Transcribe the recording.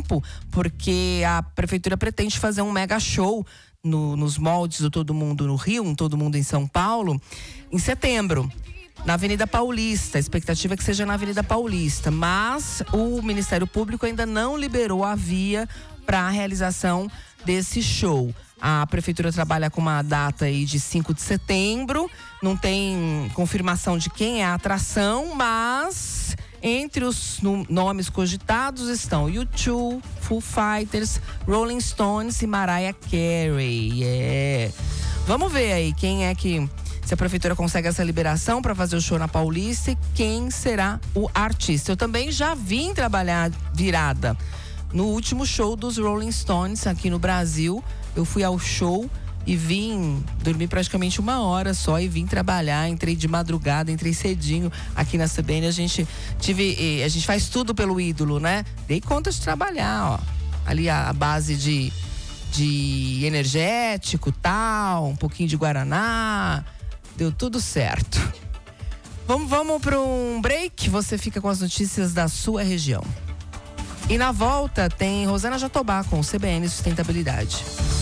tempo, porque a prefeitura pretende fazer um mega show nos moldes do Todo Mundo no Rio, um Todo Mundo em São Paulo, em setembro, na Avenida Paulista. A expectativa é que seja na Avenida Paulista, mas o Ministério Público ainda não liberou a via para a realização desse show. A prefeitura trabalha com uma data aí de 5 de setembro, não tem confirmação de quem é a atração, mas entre os nomes cogitados estão U2, Foo Fighters, Rolling Stones e Mariah Carey. Vamos ver aí se a prefeitura consegue essa liberação para fazer o show na Paulista e quem será o artista. Eu também já vim trabalhar virada no último show dos Rolling Stones aqui no Brasil. Eu fui ao show e vim dormir praticamente 1 hora só e vim trabalhar. Entrei de madrugada, entrei cedinho aqui na CBN. A gente faz tudo pelo ídolo, né? Dei conta de trabalhar, ó. Ali a base de energético, tal, um pouquinho de guaraná. Deu tudo certo. Vamos para um break. Você fica com as notícias da sua região. E na volta tem Rosana Jatobá com CBN Sustentabilidade.